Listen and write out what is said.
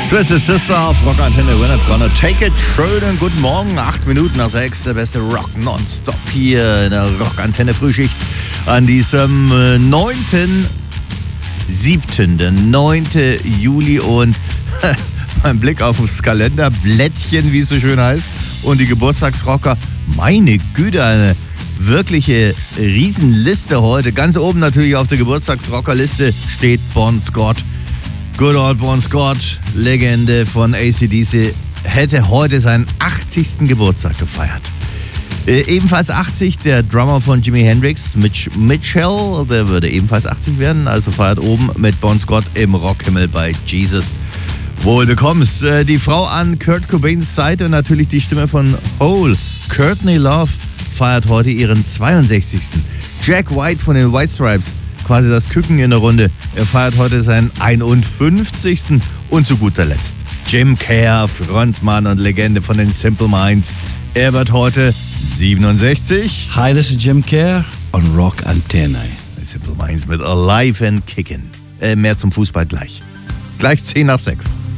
Twisted Sister auf Rockantenne, we're not gonna take it. Schönen guten Morgen, 8 Minuten nach 6, der beste Rock nonstop hier in der Rockantenne Frühschicht an diesem 9.7., der 9. Juli und mein Blick auf das Kalenderblättchen, wie es so schön heißt, und die Geburtstagsrocker, meine Güte, eine wirkliche Riesenliste heute. Ganz oben natürlich auf der Geburtstagsrockerliste steht Bon Scott. Good old Bon Scott, Legende von AC/DC, hätte heute seinen 80. Geburtstag gefeiert. Ebenfalls 80 der Drummer von Jimi Hendrix, Mitch Mitchell, der würde ebenfalls 80 werden, also feiert oben mit Bon Scott im Rockhimmel bei Jesus. Wohl bekommst. Die Frau an Kurt Cobains Seite und natürlich die Stimme von Hole, Courtney Love, feiert heute ihren 62. Jack White von den White Stripes, quasi das Küken in der Runde. Er feiert heute seinen 51. Und zu guter Letzt Jim Kerr, Frontmann und Legende von den Simple Minds. Er wird heute 67. Hi, this is Jim Kerr on Rock Antenne. Simple Minds mit Alive and Kickin'. Mehr zum Fußball gleich. Gleich 10 nach 6.